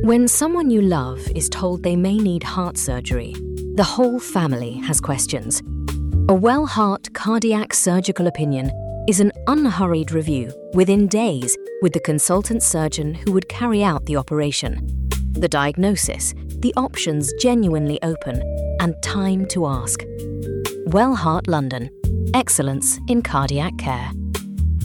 When someone you love is told they may need heart surgery, the whole family has questions. A Well-Heart cardiac surgical opinion is an unhurried review within days with the consultant surgeon who would carry out the operation. The diagnosis, the options genuinely open, and time to ask. Well-Heart London. Excellence in cardiac care.